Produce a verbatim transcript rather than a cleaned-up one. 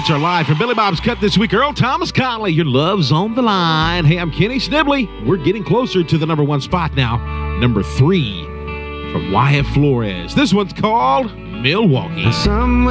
That's our live from Billy Bob's Cut this week. Earl Thomas Conley, your love's on the line. Hey, I'm Kenny Snibley. We're getting closer to the number one spot now. Number three from Wyatt Flores. This one's called Milwaukee. Somewhere